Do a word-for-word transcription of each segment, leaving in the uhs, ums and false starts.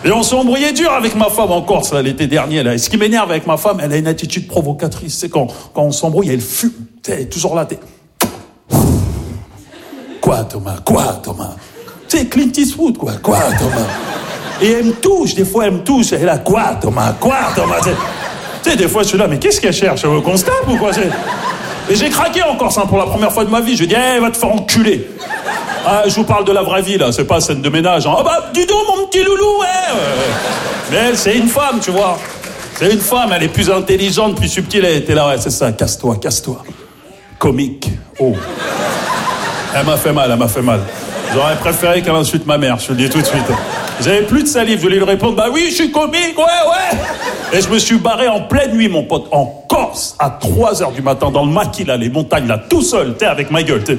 Et on s'est embrouillé dur avec ma femme en Corse, là, l'été dernier, là. Et ce qui m'énerve avec ma femme, elle a une attitude provocatrice. C'est quand, quand on s'embrouille, elle fume. Tu sais, elle est toujours là, t'es... Quoi, Thomas? Quoi, Thomas? Tu sais, Clint Eastwood, quoi. Quoi, Thomas? Et elle me touche, des fois, elle me touche. Elle est là, quoi, Thomas? Quoi, Thomas? Tu sais, des fois, je suis là, mais qu'est-ce qu'elle cherche? Elle me constate ou quoi? Et j'ai craqué en Corse, hein, pour la première fois de ma vie. Je lui ai dit, hey, va te faire enculer. Ah, je vous parle de la vraie vie, là, c'est pas scène de ménage. Hein. Ah bah, dis donc, mon petit loulou, ouais, ouais. Mais elle, c'est une femme, tu vois. C'est une femme, elle est plus intelligente, plus subtile. Elle était là, ouais, c'est ça, casse-toi, casse-toi. Comique. Oh. Elle m'a fait mal, elle m'a fait mal. J'aurais préféré qu'elle insulte ma mère, je te le dis tout de suite. J'avais plus de salive, je voulais lui répondre, bah oui, je suis comique, ouais, ouais. Et je me suis barré en pleine nuit, mon pote, en Corse, à trois heures du matin, dans le maquis, là, les montagnes, là, tout seul, t'es avec ma gueule, t'es...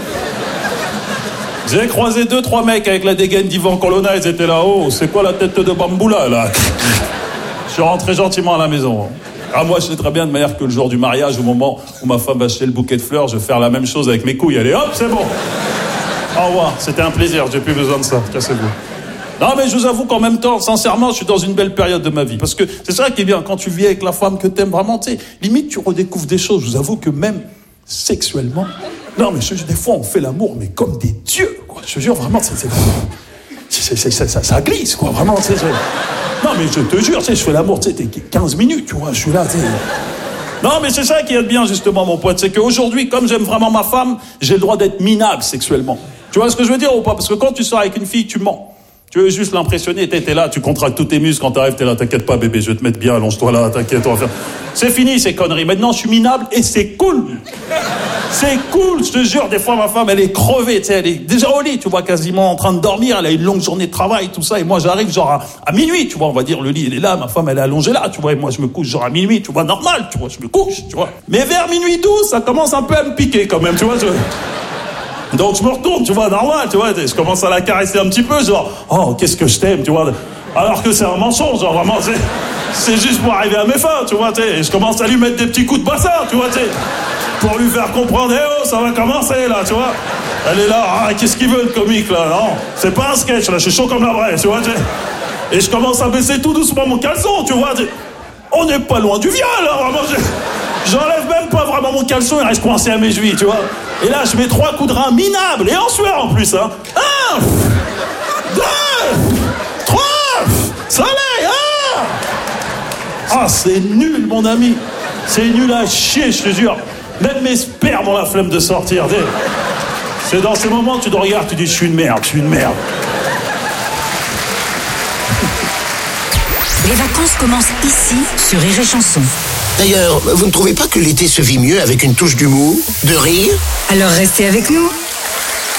J'ai croisé deux, trois mecs avec la dégaine d'Ivan Colonna, ils étaient là-haut. C'est quoi la tête de bambou là, là? Je suis rentré gentiment à la maison. Ah, moi, je sais très bien de manière que le jour du mariage, au moment où ma femme va acheter le bouquet de fleurs, je vais faire la même chose avec mes couilles. Allez, hop, c'est bon. Au revoir, c'était un plaisir, j'ai plus besoin de ça. Cassez-vous. Non, mais je vous avoue qu'en même temps, sincèrement, je suis dans une belle période de ma vie. Parce que c'est ça qui est bien, quand tu vis avec la femme que t'aimes vraiment, tu sais, limite, tu redécouvres des choses. Je vous avoue que même sexuellement... Non, mais je, des fois, on fait l'amour, mais comme des dieux, quoi. Je te jure, vraiment, c'est, c'est, c'est, c'est, c'est, ça, ça glisse, quoi, vraiment, c'est, c'est... Non, mais je te jure, tu sais, je fais l'amour, tu sais, t'es quinze minutes, tu vois, je suis là, tu sais... Non, mais c'est ça qui est bien, justement, mon pote, c'est qu'aujourd'hui, comme j'aime vraiment ma femme, j'ai le droit d'être minable sexuellement. Tu vois ce que je veux dire ou pas? Parce que quand tu sors avec une fille, tu mens. Tu veux juste l'impressionner, t'es, t'es là, tu contractes tous tes muscles, quand t'arrives, t'es là, t'inquiète pas, bébé, je vais te mettre bien, allonge-toi là, t'inquiète, on va faire... C'est fini, ces conneries. Maintenant, je suis minable et c'est cool. C'est cool, je te jure, des fois, ma femme, elle est crevée, tu sais, elle est déjà au lit, tu vois, quasiment en train de dormir, elle a une longue journée de travail, tout ça, et moi, j'arrive genre à, à minuit, tu vois, on va dire, le lit, il est là, ma femme, elle est allongée là, tu vois, et moi, je me couche genre à minuit, tu vois, normal, tu vois, je me couche, tu vois. Mais vers minuit douze, ça commence un peu à me piquer, quand même, tu vois, je... Donc je me retourne, tu vois, normal, tu vois, je commence à la caresser un petit peu, genre, oh, qu'est-ce que je t'aime, tu vois, alors que c'est un mensonge, genre, vraiment, c'est, c'est juste pour arriver à mes fins, tu vois, tu sais, et je commence à lui mettre des petits coups de bassin, tu vois, tu sais, pour lui faire comprendre, eh oh, ça va commencer, là, tu vois, elle est là, ah, qu'est-ce qu'il veut, le comique, là, non, c'est pas un sketch, là, je suis chaud comme la vraie, tu vois, tu sais, et je commence à baisser tout doucement mon caleçon, tu vois, tu sais. On n'est pas loin du viol, là, vraiment, je... J'enlève même pas vraiment mon caleçon, il reste coincé à mes chevilles, tu vois. Et là, je mets trois coups de rein minables, et en sueur en plus, hein. Un, deux, trois, soleil, ah Ah, c'est nul, mon ami. C'est nul à chier, je te jure. Même mes spermes ont la flemme de sortir. C'est dans ces moments que tu te regardes, tu dis, je suis une merde, je suis une merde. Les vacances commencent ici, sur Rire et Chanson. D'ailleurs, vous ne trouvez pas que l'été se vit mieux avec une touche d'humour, de rire? Alors restez avec nous.